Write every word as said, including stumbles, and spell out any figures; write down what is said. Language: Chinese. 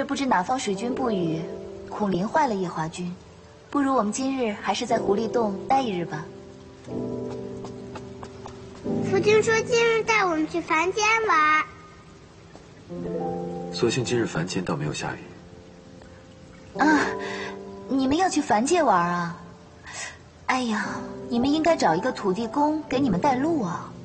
不知哪方水军不语，恐淋坏了夜华君。不如我们今日还是在狐狸洞待一日吧。 夫君说今日带我们去凡间玩。 所幸今日凡间倒没有下雨。 啊，你们要去凡界玩啊？哎呀，你们应该找一个土地公给你们带路啊。